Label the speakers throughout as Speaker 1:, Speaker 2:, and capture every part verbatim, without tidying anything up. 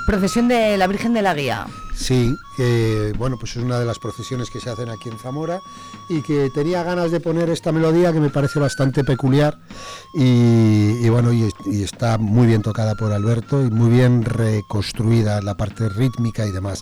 Speaker 1: Procesión de la Virgen de la Guía.
Speaker 2: Sí, que bueno, pues es una de las procesiones que se hacen aquí en Zamora y que tenía ganas de poner esta melodía que me parece bastante peculiar y, y bueno, y, y está muy bien tocada por Alberto y muy bien reconstruida la parte rítmica y demás.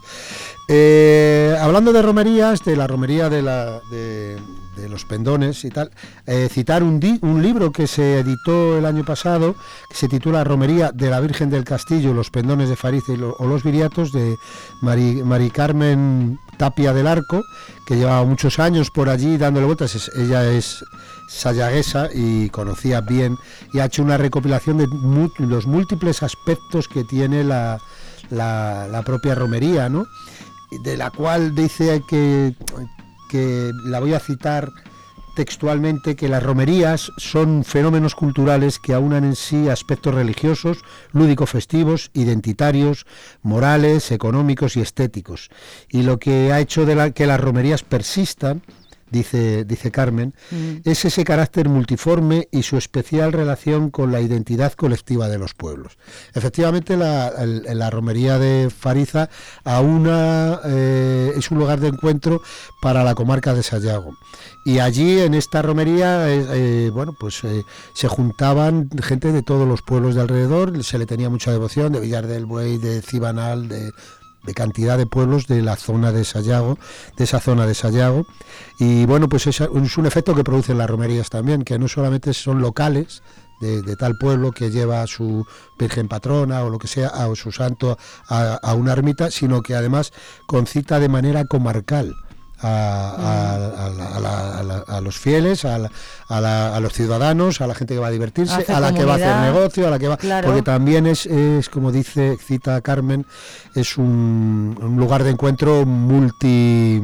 Speaker 2: Eh, hablando de romerías, de la romería de, la, de, de los pendones y tal, eh, citar un, di, un libro que se editó el año pasado, que se titula Romería de la Virgen del Castillo, los pendones de Fariza y lo, o los viriatos, de Mari, Mari Carmen Tapia del Arco, que llevaba muchos años por allí dándole vueltas. Es, ella es sayaguesa y conocía bien, y ha hecho una recopilación de mu, los múltiples aspectos que tiene la, la, la propia romería, ¿no? De la cual dice que, que la voy a citar textualmente, que las romerías son fenómenos culturales que aunan en sí aspectos religiosos, lúdico-festivos, identitarios, morales, económicos y estéticos. Y lo que ha hecho de la, que las romerías persistan, dice, dice Carmen, mm. es ese carácter multiforme y su especial relación con la identidad colectiva de los pueblos. Efectivamente, la, la, la romería de Fariza aúna, eh, es un lugar de encuentro para la comarca de Sayago. Y allí, en esta romería, eh, eh, bueno, pues eh, se juntaban gente de todos los pueblos de alrededor, se le tenía mucha devoción, de Villar del Buey, de Cibanal, de... de cantidad de pueblos de la zona de Sayago, de esa zona de Sayago, y bueno, pues es, es un efecto que producen las romerías también, que no solamente son locales de, de tal pueblo que lleva a su virgen patrona o lo que sea, a, o su santo a, a una ermita, sino que además concita de manera comarcal A, a, a, la, a, la, a, la, a los fieles, a, la, a, la, a los ciudadanos, a la gente que va a divertirse,
Speaker 1: Hace
Speaker 2: a la
Speaker 1: comunidad,
Speaker 2: que va a hacer negocio, a la que va,
Speaker 1: claro.
Speaker 2: Porque también es, es, como dice, cita Carmen, es un, un lugar de encuentro multi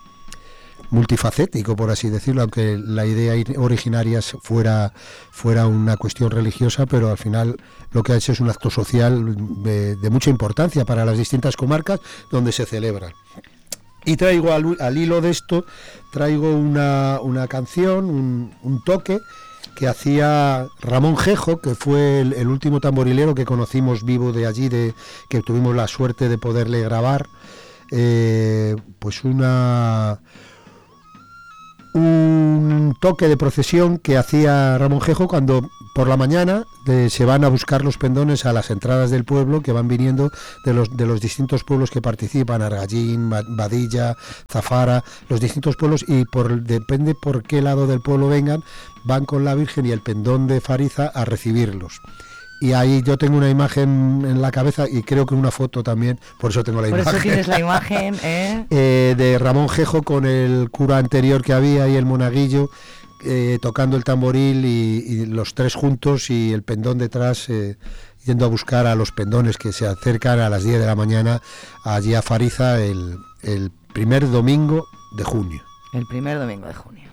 Speaker 2: multifacético, por así decirlo, aunque la idea originaria fuera, fuera una cuestión religiosa, pero al final lo que ha hecho es un acto social de, de mucha importancia para las distintas comarcas donde se celebra. Y traigo al, al hilo de esto, traigo una, una canción, un, un toque que hacía Ramón Jejo, que fue el, el último tamborilero que conocimos vivo de allí, de que tuvimos la suerte de poderle grabar, eh, pues una un toque de procesión que hacía Ramón Jejo cuando por la mañana de, se van a buscar los pendones a las entradas del pueblo, que van viniendo de los de los distintos pueblos que participan, Argallín, Badilla, Zafara, los distintos pueblos, y por depende por qué lado del pueblo vengan, van con la Virgen y el pendón de Fariza a recibirlos. Y ahí yo tengo una imagen en la cabeza y creo que una foto también, por eso tengo la
Speaker 1: por
Speaker 2: imagen.
Speaker 1: Por eso tienes la imagen, ¿eh?
Speaker 2: eh, de Ramón Jejo con el cura anterior que había y el monaguillo, eh, tocando el tamboril y, y los tres juntos y el pendón detrás, eh, yendo a buscar a los pendones que se acercan a las diez de la mañana allí a Fariza el, el primer domingo de junio.
Speaker 1: El primer domingo de junio.